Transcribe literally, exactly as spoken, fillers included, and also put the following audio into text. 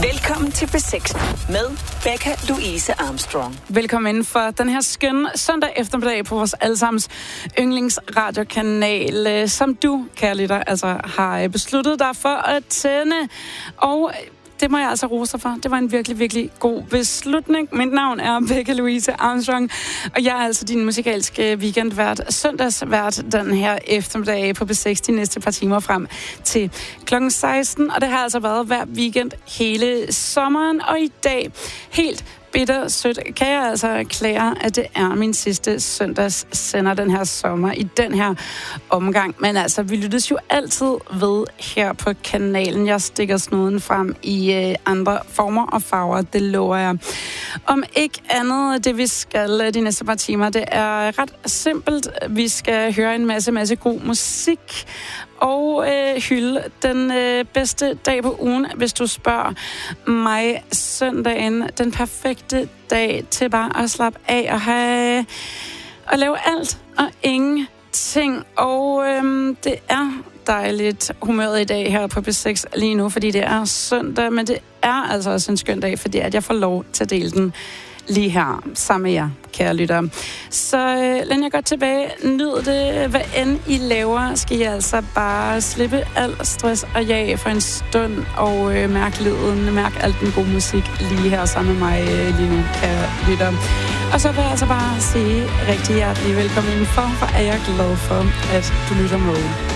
Velkommen til B seks med Becca Louise Armstrong. Velkommen for den her skønne søndag eftermiddag på vores allesammens yndlingsradiokanal, som du, kære lytter, altså har besluttet dig for at tænde. Og det må jeg altså rose dig for. Det var en virkelig, virkelig god beslutning. Mit navn er Becca Louise Armstrong, og jeg er altså din musikalske weekendvært, søndagsvært den her eftermiddag på B seks de næste par timer frem til klokken seksten. Og det har altså været hver weekend hele sommeren, og i dag helt bitter sødt kan jeg altså erklære, at det er min sidste søndagssender den her sommer i den her omgang. Men altså, vi lyttes jo altid ved her på kanalen. Jeg stikker snuden frem i øh, andre former og farver, det lover jeg. Om ikke andet, det vi skal de næste par timer, det er ret simpelt. Vi skal høre en masse, masse god musik og øh, hylde den øh, bedste dag på ugen, hvis du spørger mig. Søndagen, den perfekte dag til bare at slappe af og have og lave alt og ingenting. Og øh, det er dejligt humøret i dag her på B seks lige nu, fordi det er søndag, men det er altså også en skøn dag, fordi at jeg får lov til at dele den lige her sammen med jer, kære lyttere. Så øh, lad jer godt tilbage. Nyd det, hvad end I laver. Skal I altså bare slippe al stress og jag for en stund og øh, mærke lyden, mærke al den gode musik lige her sammen med mig øh, lige nu, kære lyttere. Og så vil jeg altså bare sige rigtig hjertelig velkommen indenfor, for er jeg glad for, at du lytter med.